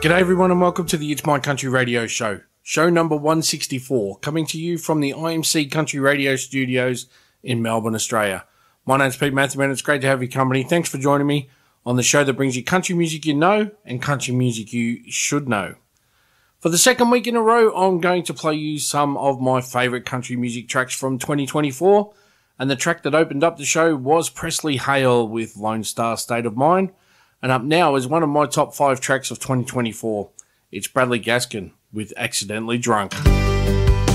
G'day everyone and welcome to the It's My Country Radio Show. Show number 164, coming to you from the IMC Country Radio Studios in Melbourne, Australia. My name's Pete Matthew and it's great to have your company. Thanks for joining me on the show that brings you country music you know and country music you should know. For the second week in a row, I'm going to play you some of my favourite country music tracks from 2024. And the track that opened up the show was Presley Hale with Lone Star State of Mind. And up now is one of my top 5 tracks of 2024. It's Bradley Gaskin with Accidentally Drunk.